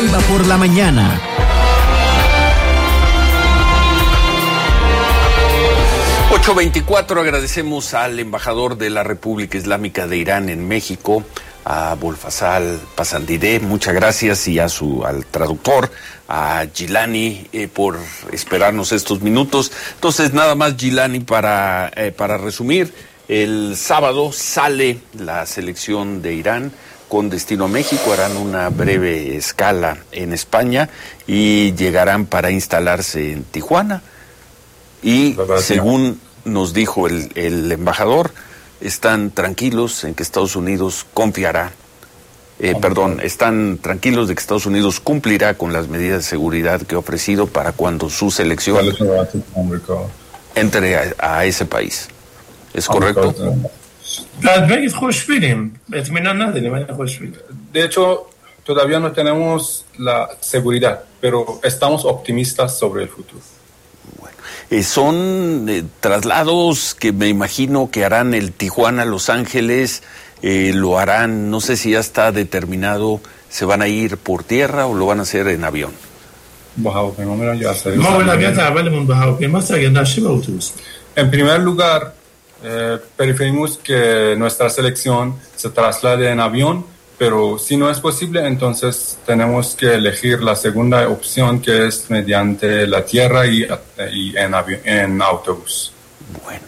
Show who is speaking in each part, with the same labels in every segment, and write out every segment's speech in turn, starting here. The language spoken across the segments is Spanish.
Speaker 1: Leiva por la mañana.
Speaker 2: Ocho 24, agradecemos al embajador de la República Islámica de Irán en México, a Abolfazal Pasandideh, muchas gracias, y al traductor, a Gilani, por esperarnos estos minutos. Entonces, nada más, Gilani, para resumir, el sábado sale la selección de Irán con destino a México, harán una breve escala en España y llegarán para instalarse en Tijuana. Y según nos dijo el embajador, están tranquilos en que Estados Unidos están tranquilos de que Estados Unidos cumplirá con las medidas de seguridad que ha ofrecido para cuando su selección entre a ese país. ¿Es correcto?
Speaker 3: De hecho, todavía no tenemos la seguridad, pero estamos optimistas sobre el futuro.
Speaker 2: Son traslados que me imagino que harán el Tijuana-Los Ángeles, lo harán, no sé si ya está determinado, ¿se van a ir por tierra o lo van a hacer en avión?
Speaker 3: En primer lugar, preferimos que nuestra selección se traslade en avión, pero si no es posible, entonces tenemos que elegir la segunda opción, que es mediante la tierra y en autobús.
Speaker 2: Bueno,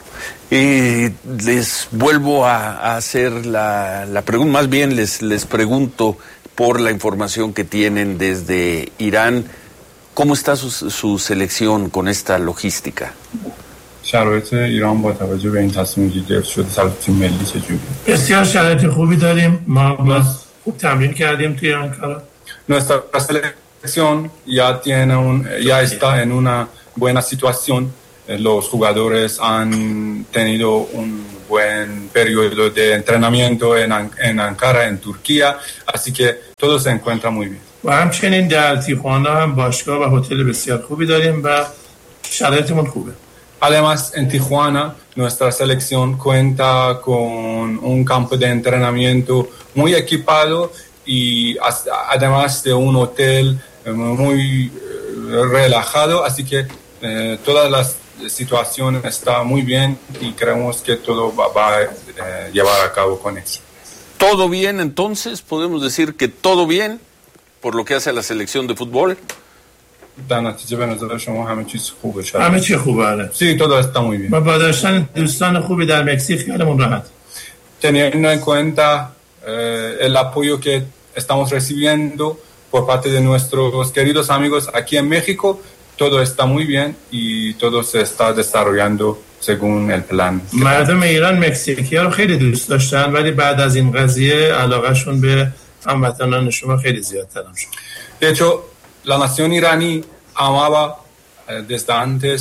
Speaker 2: les vuelvo a hacer la pregunta, más bien les pregunto por la información que tienen desde Irán, ¿cómo está su selección con esta logística?
Speaker 4: شرایط ایران با توجه به این تصمیمی که گرفته شده توسط تیم ملی چجوریه؟
Speaker 5: بسیار شرایط خوبی داریم. ما خوب تمرین کردیم توی آنکارا.
Speaker 3: Nuestra selección ya está en una buena situación. Los jugadores han tenido un buen periodo de entrenamiento en Ankara, en Turquía, así que todo se encuentra muy bien.
Speaker 5: و همچنین در تیخوانا هم باشگاه و هتل بسیار خوبی داریم و شرایطمون خوبه.
Speaker 3: Además, en Tijuana, nuestra selección cuenta con un campo de entrenamiento muy equipado y además de un hotel muy relajado, así que todas las situaciones están muy bien y creemos que todo va a llevar a cabo con eso.
Speaker 2: ¿Todo bien entonces? ¿Podemos decir que todo bien por lo que hace a la selección de fútbol?
Speaker 4: در نتیجه به نظر شما همه چیز خوبه شد.
Speaker 5: همه چی خوبه.
Speaker 3: Sí, todo está muy bien.
Speaker 5: ما با داشتن دوستان خوبی در مکزیک خیالمون راحت.
Speaker 3: Teniendo en cuenta el apoyo que estamos recibiendo por parte de nuestros queridos amigos aquí en México, todo está muy bien y todo se está desarrollando según el plan.
Speaker 5: مردم ایران مکزیکی‌ها رو خیلی دوست داشتن، ولی بعد از این قضیه علاقه‌شون به هموطنان شما خیلی زیادتر شد.
Speaker 3: De hecho, la nación iraní amaba desde antes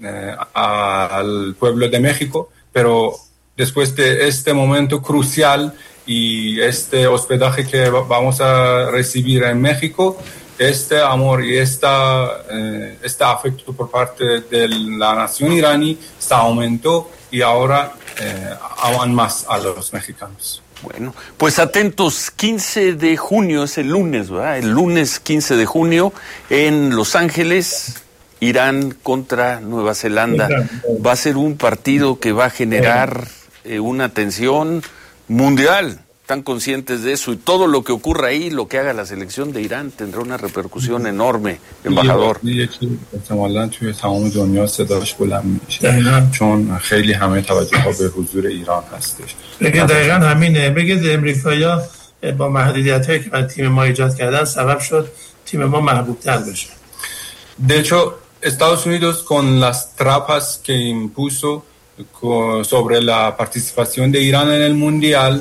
Speaker 3: al pueblo de México, pero después de este momento crucial y este hospedaje que vamos a recibir en México, este amor y este afecto por parte de la nación iraní se aumentó y ahora aman más a los mexicanos.
Speaker 2: Bueno, pues atentos, 15 de junio es el lunes, ¿verdad? El lunes 15 de junio en Los Ángeles, Irán contra Nueva Zelanda. Va a ser un partido que va a generar una tensión mundial. Están conscientes de eso y todo lo que ocurra ahí, lo que haga la selección de Irán tendrá una repercusión enorme, embajador.
Speaker 4: احتمالاً توی تمام دنیا صداش بلند میشه چون خیلی همه توجه ها به حضور ایران هستش.
Speaker 5: بگه دقیقاً همینه. بگه امریکایی‌ها با محدودیت‌هایی که برای تیم ما ایجاد کردن سبب شد تیم ما محبوب‌تر بشه.
Speaker 3: De hecho, Estados Unidos con las trampas que impuso sobre la participación de Irán en el mundial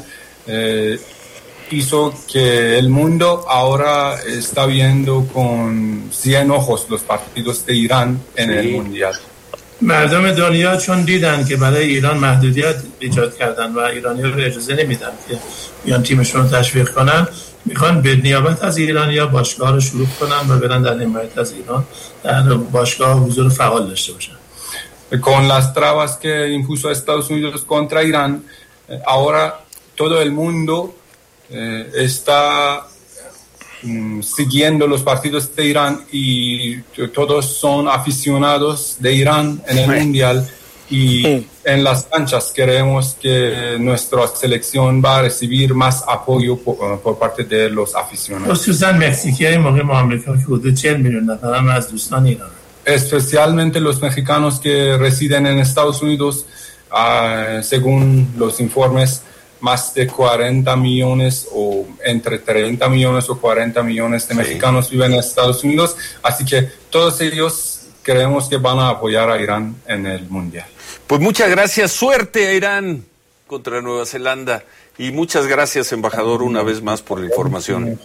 Speaker 3: hizo que el mundo ahora está viendo con 100 ojos los partidos de Irán en el mundial.
Speaker 5: مردم دنیا چون دیدن که برای ایران محدودیت ایجاد کردن و ایرانی‌ها رو اجازه نمیدن که بیان تیمشون رو تشویق کنن، میخوان به نیابت از ایرانی‌ها باشگاه رو شروع کنن و برن در حمایت از ایران در باشگاه حضور فعال داشته باشن.
Speaker 3: Con las trabas que impuso Estados Unidos contra Irán, ahora todo el mundo está siguiendo los partidos de Irán y todos son aficionados de Irán en el Mundial y en las canchas queremos que nuestra selección va a recibir más apoyo por parte de los aficionados.
Speaker 5: خصوصا مکزیکی‌های مقیم آمریکا که حدود 40 میلیون نفر هم از دوستان ایران.
Speaker 3: Especialmente los mexicanos que residen en Estados Unidos, según los informes, más de 40 millones o entre 30 millones o 40 millones de mexicanos viven en Estados Unidos, así que todos ellos creemos que van a apoyar a Irán en el Mundial.
Speaker 2: Pues muchas gracias, suerte a Irán contra Nueva Zelanda y muchas gracias, embajador, una vez más por la información.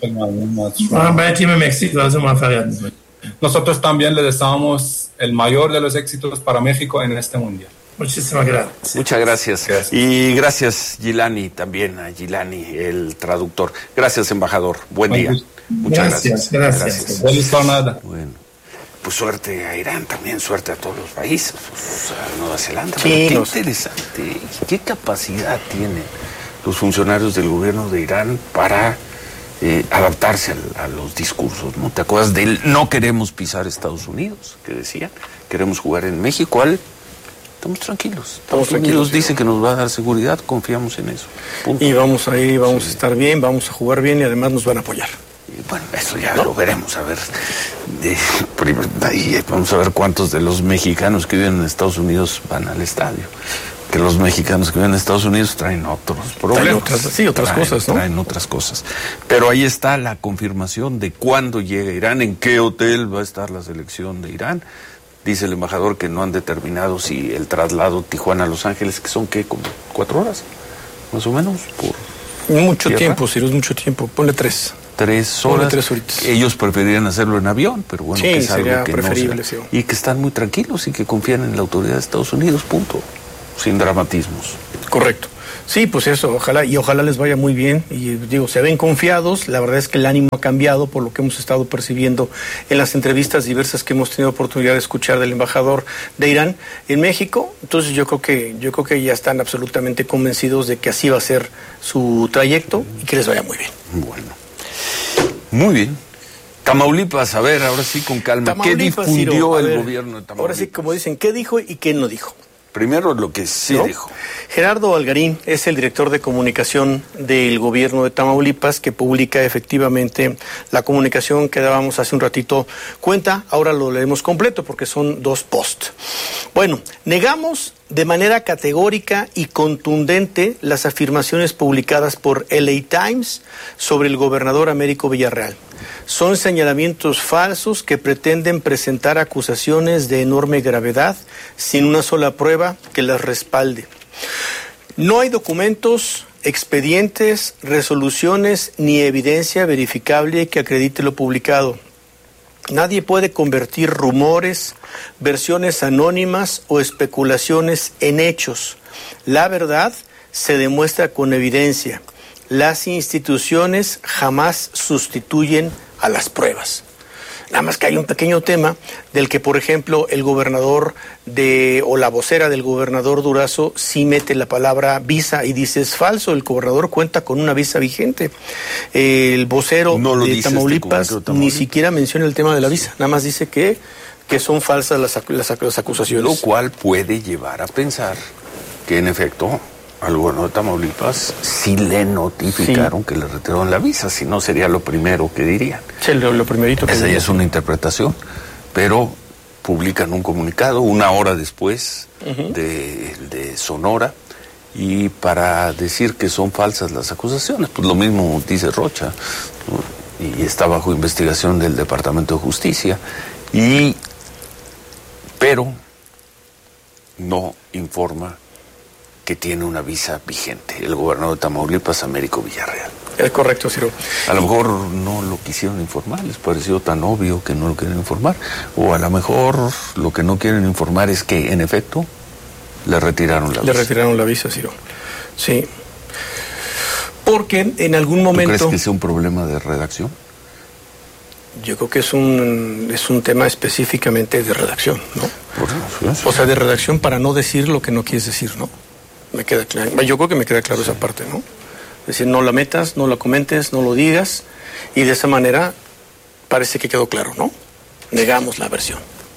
Speaker 3: Nosotros también le deseamos el mayor de los éxitos para México en este Mundial.
Speaker 5: Muchísimas gracias.
Speaker 2: Muchas gracias. Y gracias, Gilani, también a Gilani, el traductor. Gracias, embajador. Buen día. Muchas gracias.
Speaker 3: Feliz jornada.
Speaker 2: Bueno, pues suerte a Irán también, suerte a todos los países, pues a Nueva Zelanda.
Speaker 1: Sí,
Speaker 2: qué interesante, qué capacidad tienen los funcionarios del gobierno de Irán para adaptarse a los discursos, ¿no? ¿Te acuerdas del no queremos pisar Estados Unidos? Que decían, queremos jugar en México Estamos tranquilos. Dice que nos va a dar seguridad, confiamos en eso. Punto.
Speaker 1: Y vamos a estar bien, vamos a jugar bien y además nos van a apoyar.
Speaker 2: Y bueno, eso ya lo veremos, a ver. Vamos a ver cuántos de los mexicanos que viven en Estados Unidos van al estadio. Que los mexicanos que viven en Estados Unidos traen otros problemas.
Speaker 1: Otras cosas, ¿no?
Speaker 2: Traen otras cosas. Pero ahí está la confirmación de cuándo llega Irán, en qué hotel va a estar la selección de Irán. Dice el embajador que no han determinado si el traslado Tijuana-Los Ángeles, que son, ¿qué? Como 4 horas, más o menos, por
Speaker 1: mucho
Speaker 2: tierra.
Speaker 1: Tiempo, Ciro, es mucho tiempo. Ponle 3.
Speaker 2: 3 horas.
Speaker 1: 3 horitas.
Speaker 2: Ellos preferirían hacerlo en avión, pero bueno,
Speaker 1: sí,
Speaker 2: que es algo que
Speaker 1: preferible,
Speaker 2: no
Speaker 1: sí.
Speaker 2: Y que están muy tranquilos y que confían en la autoridad de Estados Unidos, punto. Sin dramatismos.
Speaker 1: Correcto. Sí, pues eso, ojalá les vaya muy bien. Y digo, se ven confiados. La verdad es que el ánimo ha cambiado por lo que hemos estado percibiendo en las entrevistas diversas que hemos tenido oportunidad de escuchar del embajador de Irán en México. Entonces yo creo que ya están absolutamente convencidos de que así va a ser su trayecto y que les vaya muy bien.
Speaker 2: Bueno, muy bien. Tamaulipas, a ver, ahora sí con calma. ¿Qué difundió
Speaker 1: Ciro,
Speaker 2: el gobierno de Tamaulipas?
Speaker 1: Ahora sí, como dicen, ¿qué dijo y qué no dijo?
Speaker 2: Primero lo que sí dijo.
Speaker 1: Gerardo Algarín es el director de comunicación del gobierno de Tamaulipas, que publica efectivamente la comunicación que dábamos hace un ratito cuenta. Ahora lo leemos completo porque son 2 posts. Bueno, negamos de manera categórica y contundente las afirmaciones publicadas por LA Times sobre el gobernador Américo Villarreal. Son señalamientos falsos que pretenden presentar acusaciones de enorme gravedad sin una sola prueba que las respalde. No hay documentos, expedientes, resoluciones ni evidencia verificable que acredite lo publicado. Nadie puede convertir rumores, versiones anónimas o especulaciones en hechos. La verdad se demuestra con evidencia. Las instituciones jamás sustituyen a las pruebas. Nada más que hay un pequeño tema del que, por ejemplo, el gobernador o la vocera del gobernador Durazo sí mete la palabra visa y dice es falso, el gobernador cuenta con una visa vigente. El vocero de Tamaulipas ni siquiera menciona el tema de la visa, nada más dice que son falsas las acusaciones.
Speaker 2: Lo cual puede llevar a pensar que en efecto al gobernador de Tamaulipas sí le notificaron que le retiraron la visa, si no sería lo primero que dirían.
Speaker 1: Sí, lo primerito.
Speaker 2: Esa ya es una interpretación, pero publican un comunicado 1 hora después de Sonora y para decir que son falsas las acusaciones, pues lo mismo dice Rocha, ¿no? Y está bajo investigación del Departamento de Justicia, pero no informa que tiene una visa vigente, el gobernador de Tamaulipas, Américo Villarreal.
Speaker 1: Es correcto, Ciro.
Speaker 2: A lo mejor no lo quisieron informar, les pareció tan obvio que no lo quieren informar, o a lo mejor lo que no quieren informar es que, en efecto, le retiraron la visa.
Speaker 1: Le retiraron la visa, Ciro. Sí. Porque en algún momento...
Speaker 2: ¿Tú crees que sea un problema de redacción?
Speaker 1: Yo creo que es un tema específicamente de redacción, ¿no? O sea, de redacción para no decir lo que no quieres decir, ¿no? Me queda claro. Yo creo que me queda claro esa parte, ¿no? Es decir, no la metas, no la comentes, no lo digas. y de esa manera parece que quedó claro, ¿no? Negamos la versión.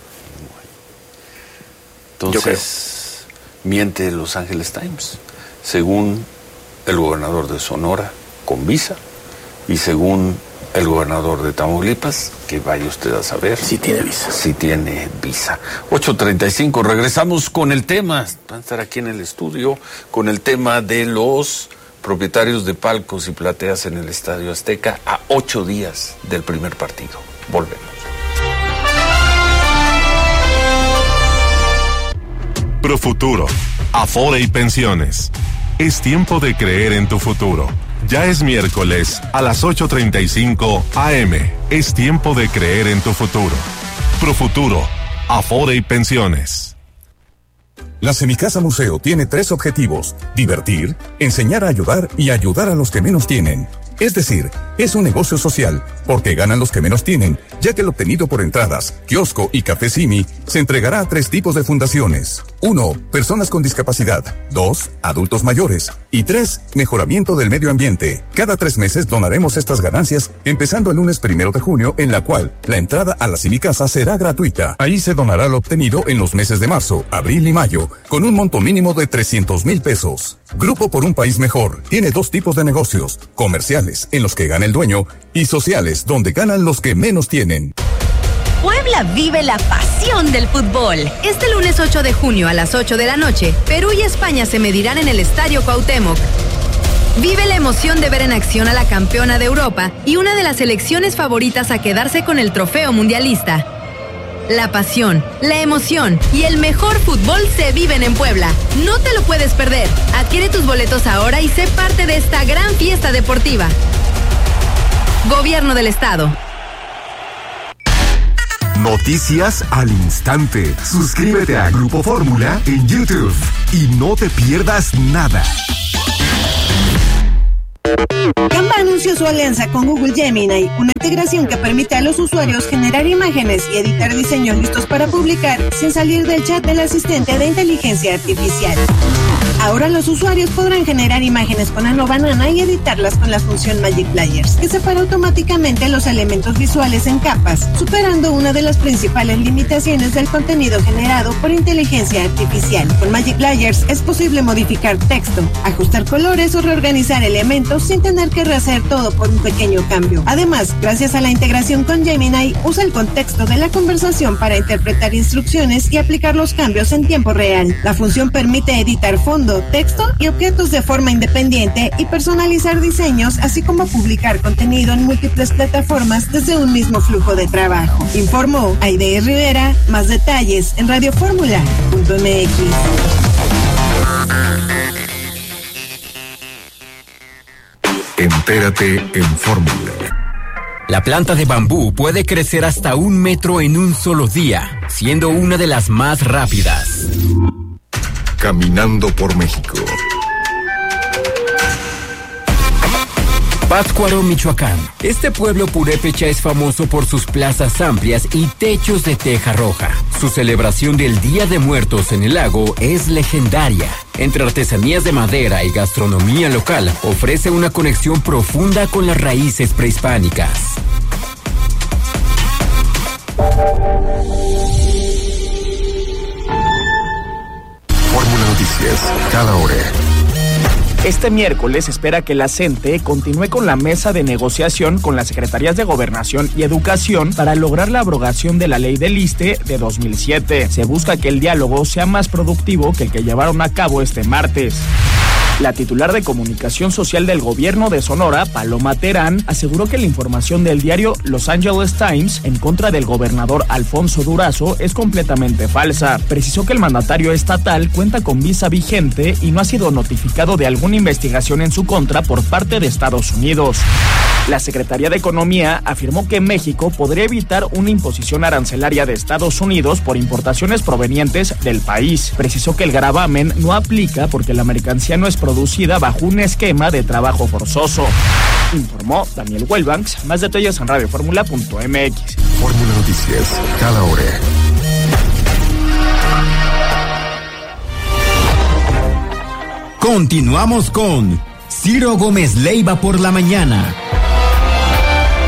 Speaker 2: Entonces, miente Los Angeles Times, según el gobernador de Sonora, con visa, y según el gobernador de Tamaulipas, que vaya usted a saber.
Speaker 1: Sí tiene visa.
Speaker 2: Sí tiene visa. 8:35, regresamos con el tema, van a estar aquí en el estudio, con el tema de los propietarios de palcos y plateas en el Estadio Azteca a 8 días del primer partido. Volvemos.
Speaker 6: Profuturo, Afore y Pensiones. Es tiempo de creer en tu futuro. Ya es miércoles a las 8:35 AM. Es tiempo de creer en tu futuro. Profuturo, Afore y Pensiones.
Speaker 7: La Semicasa Museo tiene 3 objetivos: divertir, enseñar a ayudar y ayudar a los que menos tienen. Es decir, es un negocio social, porque ganan los que menos tienen, ya que lo obtenido por entradas, kiosco y café Simi se entregará a 3 tipos de fundaciones. 1. Personas con discapacidad. 2. Adultos mayores. Y 3. Mejoramiento del medio ambiente. Cada 3 meses donaremos estas ganancias, empezando el lunes 1 de junio, en la cual la entrada a la Semicasa será gratuita. Ahí se donará lo obtenido en los meses de marzo, abril y mayo, con un monto mínimo de 300,000 pesos. Grupo por un País Mejor tiene 2 tipos de negocios: comerciales, en los que gana el dueño, y sociales, donde ganan los que menos tienen.
Speaker 8: Puebla vive la pasión del fútbol. Este lunes 8 de junio a las 8 de la noche, Perú y España se medirán en el Estadio Cuauhtémoc. Vive la emoción de ver en acción a la campeona de Europa y una de las selecciones favoritas a quedarse con el trofeo mundialista. La pasión, la emoción y el mejor fútbol se viven en Puebla. No te lo puedes perder. Adquiere tus boletos ahora y sé parte de esta gran fiesta deportiva. Gobierno del Estado.
Speaker 9: Noticias al instante. Suscríbete a Grupo Fórmula en YouTube y no te pierdas nada.
Speaker 10: Canva anunció su alianza con Google Gemini, una integración que permite a los usuarios generar imágenes y editar diseños listos para publicar sin salir del chat del asistente de inteligencia artificial. Ahora los usuarios podrán generar imágenes con Ano Banana y editarlas con la función Magic Layers, que separa automáticamente los elementos visuales en capas, superando una de las principales limitaciones del contenido generado por inteligencia artificial. Con Magic Layers es posible modificar texto, ajustar colores o reorganizar elementos sin tener que rehacer todo por un pequeño cambio. Además, gracias a la integración con Gemini, usa el contexto de la conversación para interpretar instrucciones y aplicar los cambios en tiempo real. La función permite editar fondo, texto y objetos de forma independiente y personalizar diseños, así como publicar contenido en múltiples plataformas desde un mismo flujo de trabajo. Informó Aide Rivera. Más detalles en radioformula.mx.
Speaker 9: Entérate en Fórmula.
Speaker 11: La planta de bambú puede crecer hasta 1 metro en un solo día, siendo una de las más rápidas.
Speaker 9: Caminando por México.
Speaker 11: Pátzcuaro, Michoacán. Este pueblo purépecha es famoso por sus plazas amplias y techos de teja roja. Su celebración del Día de Muertos en el lago es legendaria. Entre artesanías de madera y gastronomía local, ofrece una conexión profunda con las raíces prehispánicas.
Speaker 9: Fórmula Noticias, cada hora.
Speaker 12: Este miércoles espera que la CENTE continúe con la mesa de negociación con las Secretarías de Gobernación y Educación para lograr la abrogación de la ley del ISSSTE de 2007. Se busca que el diálogo sea más productivo que el que llevaron a cabo este martes. La titular de Comunicación Social del Gobierno de Sonora, Paloma Terán, aseguró que la información del diario Los Angeles Times en contra del gobernador Alfonso Durazo es completamente falsa. Precisó que el mandatario estatal cuenta con visa vigente y no ha sido notificado de alguna investigación en su contra por parte de Estados Unidos. La Secretaría de Economía afirmó que México podría evitar una imposición arancelaria de Estados Unidos por importaciones provenientes del país. Precisó que el gravamen no aplica porque la mercancía no es producida bajo un esquema de trabajo forzoso. Informó Daniel Huelbanks. Más detalles en radioformula.mx.
Speaker 9: Fórmula Noticias, cada hora.
Speaker 13: Continuamos con Ciro Gómez Leiva por la mañana.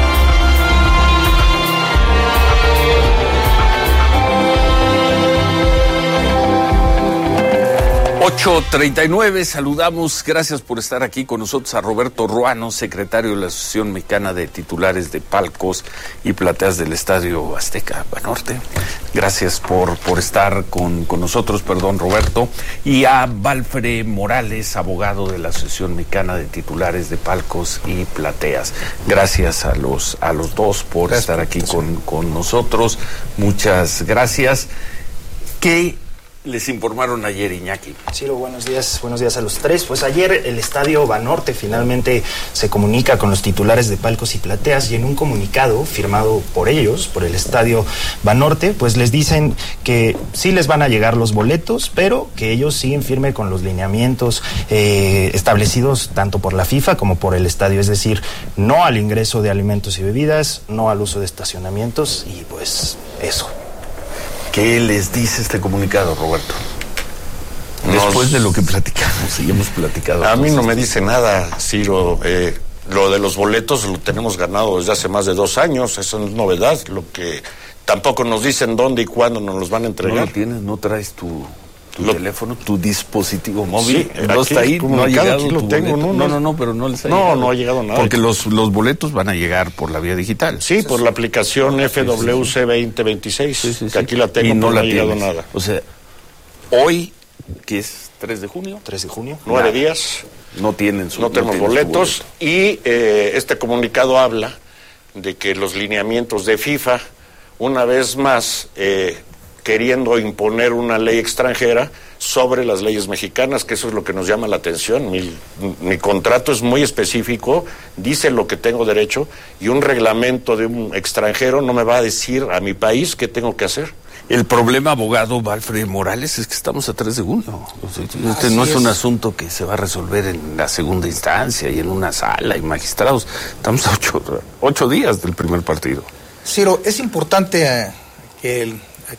Speaker 2: 8:39, saludamos, gracias por estar aquí con nosotros a Roberto Ruano, secretario de la Asociación Mexicana de Titulares de Palcos y Plateas del Estadio Azteca Banorte. Gracias por estar con nosotros, Roberto. Y a Valfre Morales, abogado de la Asociación Mexicana de Titulares de Palcos y Plateas. Gracias a los dos por estar aquí con nosotros. Muchas gracias. ¿Qué les informaron ayer, Iñaki?
Speaker 13: Ciro, buenos días a los tres. Pues ayer el Estadio Banorte finalmente se comunica con los titulares de Palcos y Plateas, y en un comunicado firmado por ellos, por el Estadio Banorte, pues les dicen que sí les van a llegar los boletos, pero que ellos siguen firme con los lineamientos establecidos tanto por la FIFA como por el estadio, es decir, no al ingreso de alimentos y bebidas, no al uso de estacionamientos, y pues eso.
Speaker 2: ¿Qué les dice este comunicado, Roberto? Después de lo que platicamos, y hemos platicado.
Speaker 14: A mí no me dice nada, Ciro. Lo de los boletos lo tenemos ganado desde hace más de 2 años, eso no es novedad. Lo que tampoco nos dicen dónde y cuándo nos los van a entregar.
Speaker 2: ¿No lo tienes? ¿No traes tu teléfono, tu dispositivo móvil?
Speaker 14: Sí,
Speaker 2: no está ahí, no ha llegado
Speaker 14: aquí lo
Speaker 2: tu
Speaker 14: tengo,
Speaker 2: boleto. No, pero no les ha llegado.
Speaker 14: No ha llegado nada.
Speaker 2: Porque los boletos van a llegar por la vía digital.
Speaker 14: Sí, por la aplicación FWC 2026, que aquí la tengo,
Speaker 2: y no
Speaker 14: ha
Speaker 2: la
Speaker 14: llegado
Speaker 2: tienes.
Speaker 14: nada.
Speaker 2: O sea, hoy, que es 3 de junio.
Speaker 13: 3 de junio.
Speaker 14: 9 días.
Speaker 2: No tenemos
Speaker 14: boletos. Y este comunicado habla de que los lineamientos de FIFA, una vez más, queriendo imponer una ley extranjera sobre las leyes mexicanas, que eso es lo que nos llama la atención. Mi contrato es muy específico, dice lo que tengo derecho, y un reglamento de un extranjero no me va a decir a mi país qué tengo que hacer.
Speaker 2: El problema, abogado Valfre Morales, es que estamos a 3 de junio. Este no es un asunto que se va a resolver en la segunda instancia y en una sala y magistrados. Estamos a 8 días del primer partido.
Speaker 15: Ciro, es importante que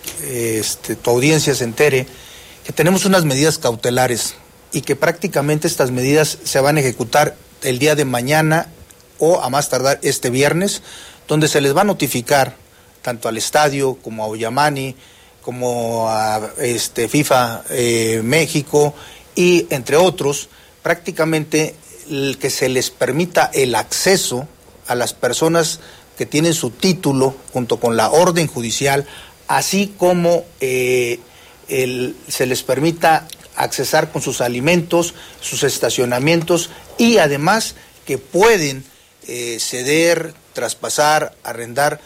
Speaker 15: tu audiencia se entere que tenemos unas medidas cautelares y que prácticamente estas medidas se van a ejecutar el día de mañana o a más tardar este viernes, donde se les va a notificar tanto al estadio como a Ollamani, como a FIFA México y entre otros, prácticamente que se les permita el acceso a las personas que tienen su título junto con la orden judicial, así como se les permita accesar con sus alimentos, sus estacionamientos, y además que pueden ceder, traspasar, arrendar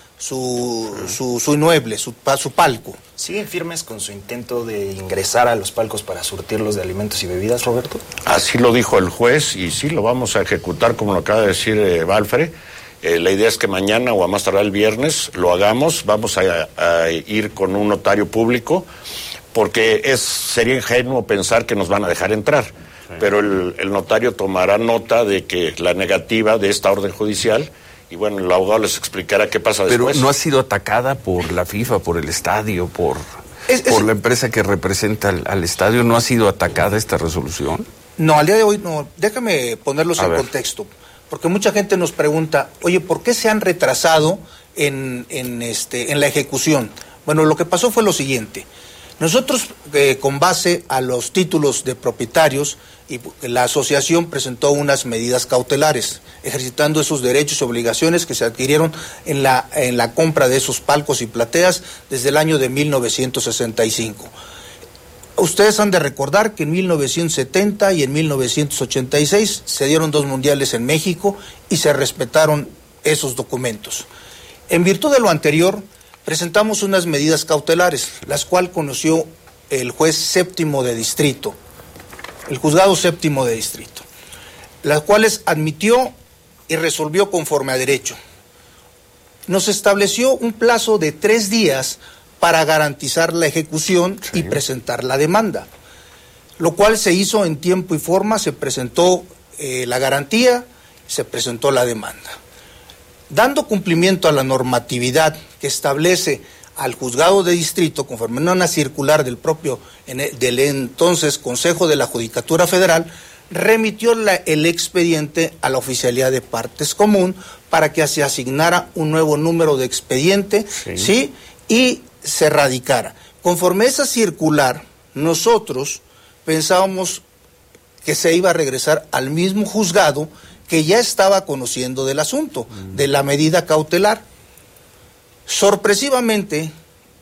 Speaker 15: su inmueble, su palco.
Speaker 13: ¿Siguen firmes con su intento de ingresar a los palcos para surtirlos de alimentos y bebidas, Roberto?
Speaker 14: Así lo dijo el juez, y sí lo vamos a ejecutar, como lo acaba de decir Valfre. La idea es que mañana o a más tardar el viernes lo hagamos. Vamos a ir con un notario público, porque sería ingenuo pensar que nos van a dejar entrar. Sí. Pero el notario tomará nota de que la negativa de esta orden judicial, y bueno, el abogado les explicará qué pasa después.
Speaker 2: Pero no ha sido atacada por la FIFA, por el estadio, por la empresa que representa al estadio. ¿No ha sido atacada esta resolución?
Speaker 15: No, al día de hoy no. Déjame ponerlos en contexto. Porque mucha gente nos pregunta, oye, ¿por qué se han retrasado en la ejecución? Bueno, lo que pasó fue lo siguiente. Nosotros, con base a los títulos de propietarios, y la asociación presentó unas medidas cautelares, ejercitando esos derechos y obligaciones que se adquirieron en la compra de esos palcos y plateas desde el año de 1965. Ustedes han de recordar que en 1970 y en 1986 se dieron 2 mundiales en México y se respetaron esos documentos. En virtud de lo anterior, presentamos unas medidas cautelares, las cuales conoció el juez séptimo de distrito, el juzgado séptimo de distrito, las cuales admitió y resolvió conforme a derecho. Nos estableció un plazo de 3 días para garantizar la ejecución y presentar la demanda, lo cual se hizo en tiempo y forma. Se presentó la garantía, se presentó la demanda. Dando cumplimiento a la normatividad que establece al juzgado de distrito, conforme a una circular del entonces Consejo de la Judicatura Federal, remitió el expediente a la Oficialía de Partes Común para que se asignara un nuevo número de expediente, y se radicara. Conforme a esa circular, nosotros pensábamos que se iba a regresar al mismo juzgado que ya estaba conociendo del asunto, de la medida cautelar. Sorpresivamente,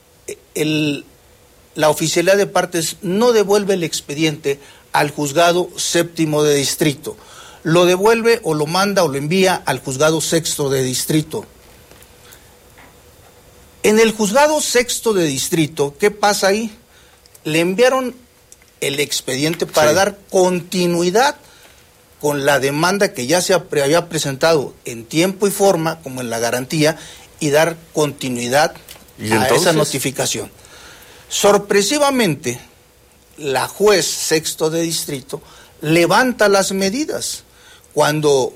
Speaker 15: la oficialidad de partes no devuelve el expediente al juzgado séptimo de distrito. Lo devuelve o lo manda o lo envía al juzgado sexto de distrito. En el juzgado sexto de distrito, ¿qué pasa ahí? Le enviaron el expediente para dar continuidad con la demanda que ya se había presentado en tiempo y forma, como en la garantía, y dar continuidad a esa notificación. Sorpresivamente, la juez sexto de distrito levanta las medidas. Cuando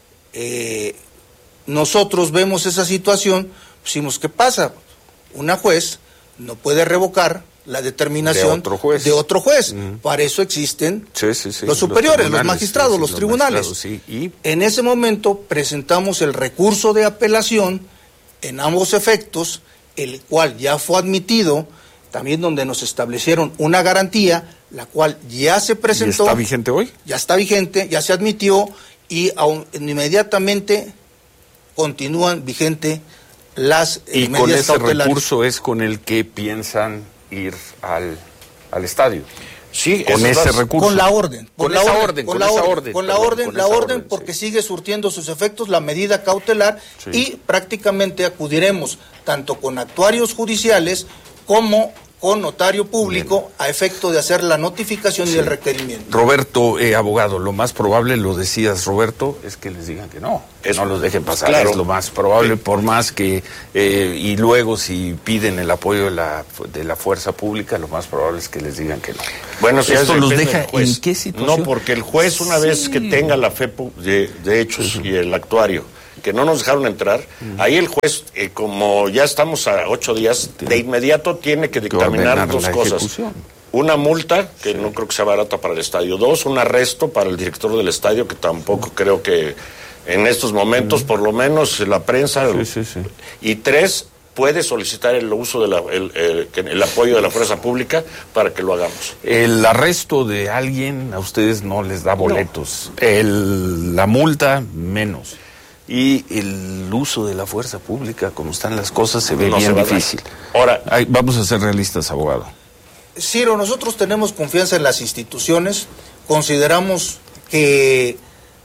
Speaker 15: nosotros vemos esa situación, decimos, ¿qué pasa? Una juez no puede revocar la determinación de otro juez. Para eso existen los superiores, los magistrados, los tribunales. Y en ese momento presentamos el recurso de apelación en ambos efectos, el cual ya fue admitido, también donde nos establecieron una garantía, la cual ya se presentó.
Speaker 2: ¿Y está vigente hoy?
Speaker 15: Ya está vigente, ya se admitió y inmediatamente continúan vigentes las
Speaker 2: medidas cautelares. Y con ese recurso es con el que piensan ir al estadio. Sí, con ese recurso.
Speaker 15: Con la orden.
Speaker 2: Con esa orden.
Speaker 15: La orden porque sigue surtiendo sus efectos la medida cautelar y prácticamente acudiremos tanto con actuarios judiciales como con notario público a efecto de hacer la notificación y el requerimiento.
Speaker 2: Roberto, abogado, lo más probable, lo decías, Roberto, es que les digan que no los dejen pasar, claro. Es lo más probable, por más que, y luego si piden el apoyo de la fuerza pública, lo más probable es que les digan que no.
Speaker 14: Bueno, si
Speaker 2: esto los deja ¿en qué situación?
Speaker 14: No, porque el juez una vez que tenga la fe de hechos y el actuario, que no nos dejaron entrar, ahí el juez, como ya estamos a 8 días, de inmediato tiene que dictaminar dos cosas. Una multa, que no creo que sea barata para el estadio. 2, un arresto para el director del estadio, que tampoco creo que en estos momentos, por lo menos la prensa. Y 3, puede solicitar el uso de el apoyo de la fuerza pública para que lo hagamos.
Speaker 2: El arresto de alguien a ustedes no les da boletos. No. La multa, menos. Y el uso de la fuerza pública, como están las cosas, se ve bien difícil. Ahora, vamos a ser realistas, abogado.
Speaker 15: Ciro, nosotros tenemos confianza en las instituciones, consideramos que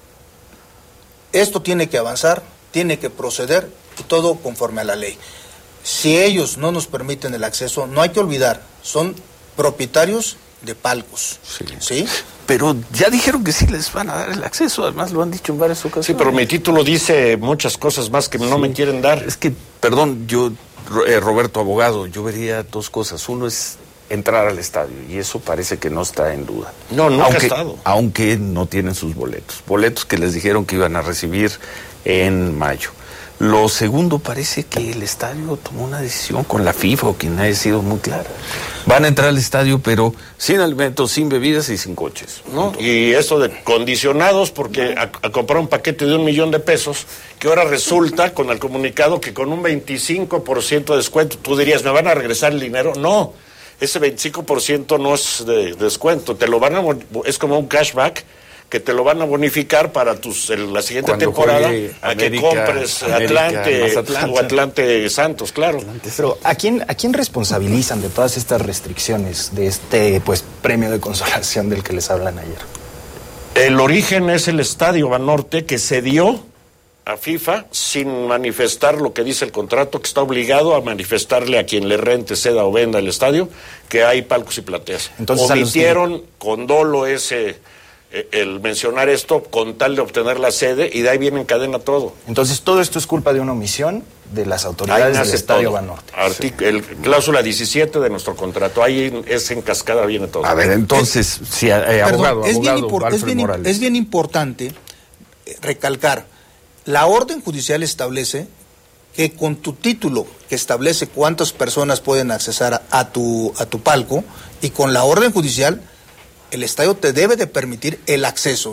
Speaker 15: esto tiene que avanzar, tiene que proceder, y todo conforme a la ley. Si ellos no nos permiten el acceso, no hay que olvidar, son propietarios de palcos, ¿sí?
Speaker 2: Pero ya dijeron que sí les van a dar el acceso, además lo han dicho en varias ocasiones.
Speaker 14: Sí, pero mi título dice muchas cosas más que no me quieren dar.
Speaker 2: Es que, perdón, yo, Roberto, abogado, yo vería dos cosas. Uno es entrar al estadio, y eso parece que no está en duda.
Speaker 14: No, nunca ha estado.
Speaker 2: Aunque no tienen sus boletos que les dijeron que iban a recibir en mayo. Lo segundo, parece que el estadio tomó una decisión con la FIFA, o quien haya sido muy clara. Van a entrar al estadio, pero sin alimentos, sin bebidas y sin coches.
Speaker 14: ¿No? Y eso de condicionados, porque a comprar un paquete de $1 millón, que ahora resulta con el comunicado que con un 25% de descuento, tú dirías, ¿me van a regresar el dinero? No, ese 25% no es de descuento, te lo es como un cashback, que te lo van a bonificar para la siguiente temporada, a que compres Atlante o Atlante Santos, claro.
Speaker 13: Pero ¿a quién responsabilizan de todas estas restricciones, de este premio de consolación del que les hablan ayer?
Speaker 14: El origen es el Estadio Banorte, que se dio a FIFA sin manifestar lo que dice el contrato, que está obligado a manifestarle a quien le rente, ceda o venda el estadio, que hay palcos y plateas. Entonces, omitieron con dolo el mencionar esto con tal de obtener la sede, y de ahí viene en cadena todo.
Speaker 13: Entonces todo esto es culpa de una omisión de las autoridades del Estadio Banorte.
Speaker 14: Cláusula 17 de nuestro contrato, ahí es en cascada, viene todo.
Speaker 2: A ver, entonces, abogado,
Speaker 15: es bien importante recalcar, la orden judicial establece que con tu título, que establece cuántas personas pueden accesar a tu palco, y con la orden judicial, el estadio te debe de permitir el acceso,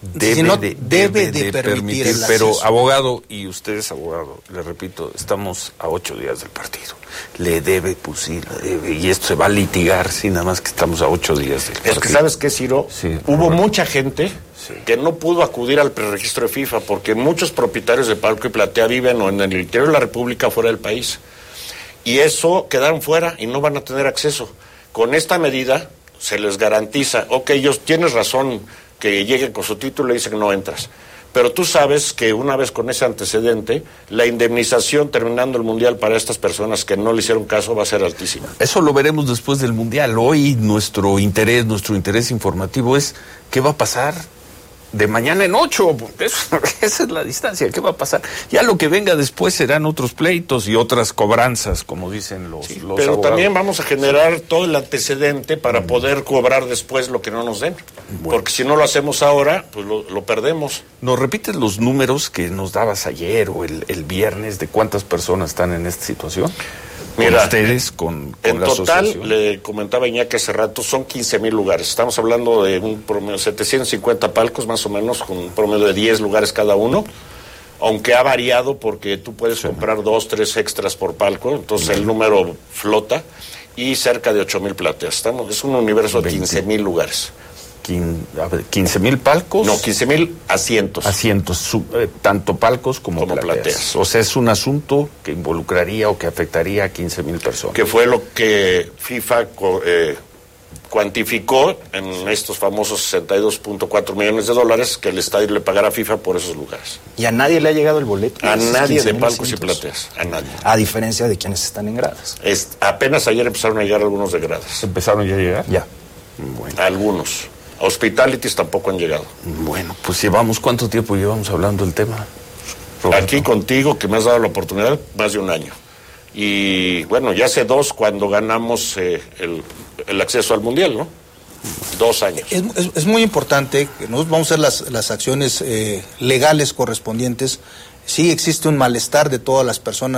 Speaker 2: debe de permitir pero abogado, y usted es abogado, le repito, estamos a 8 días del partido. Le debe, pues sí, y esto se va a litigar, sí, nada más que estamos a 8 días del partido.
Speaker 14: Es que, ¿sabes qué, Ciro? Sí, hubo mucha gente que no pudo acudir al preregistro de FIFA porque muchos propietarios de palco y platea viven o en el interior de la República o fuera del país. Y eso quedaron fuera y no van a tener acceso. Con esta medida se les garantiza, ok, ellos tienes razón, que lleguen con su título y dicen que no entras. Pero tú sabes que una vez con ese antecedente, la indemnización terminando el Mundial para estas personas que no le hicieron caso va a ser altísima.
Speaker 2: Eso lo veremos después del Mundial. Hoy nuestro interés informativo es ¿qué va a pasar de mañana en 8? Esa es la distancia. ¿Qué va a pasar? Ya lo que venga después serán otros pleitos y otras cobranzas, como dicen los
Speaker 14: pero
Speaker 2: abogados.
Speaker 14: También vamos a generar todo el antecedente para poder cobrar después lo que no nos den. Bueno. Porque si no lo hacemos ahora, pues lo perdemos.
Speaker 2: ¿Nos repites los números que nos dabas ayer o el viernes de cuántas personas están en esta situación? Mira, con ustedes, con
Speaker 14: en
Speaker 2: la
Speaker 14: total,
Speaker 2: asociación.
Speaker 14: le comentaba Iñaki hace rato, son 15,000 lugares. Estamos hablando de un promedio de 750 palcos, más o menos, con un promedio de 10 lugares cada uno. Aunque ha variado porque tú puedes comprar 2, 3 extras por palco, entonces el número flota. Y cerca de 8,000 plateas. Es un universo de 15,000 lugares.
Speaker 2: 15,000 palcos.
Speaker 14: No, 15,000 asientos.
Speaker 2: Asientos, tanto palcos como plateas. O sea, es un asunto que involucraría o que afectaría a 15,000 personas.
Speaker 14: Que fue lo que FIFA cuantificó en estos famosos 62.4 millones de dólares que el estadio le pagará a FIFA por esos lugares.
Speaker 13: ¿Y a nadie le ha llegado el boleto?
Speaker 14: A nadie de palcos y plateas, a nadie.
Speaker 13: A diferencia de quienes están en gradas.
Speaker 14: Apenas ayer empezaron a llegar algunos de gradas.
Speaker 2: ¿Empezaron ya a llegar?
Speaker 13: Ya.
Speaker 14: Bueno. Algunos. Hospitalities tampoco han llegado.
Speaker 2: Bueno, pues ¿cuánto tiempo llevamos hablando del tema,
Speaker 14: Roberto? Aquí contigo, que me has dado la oportunidad, más de un año. Y bueno, ya hace 2 cuando ganamos el acceso al Mundial, ¿no? 2 años.
Speaker 15: Es muy importante que nosotros vamos a hacer las acciones legales correspondientes. Sí existe un malestar de todas las personas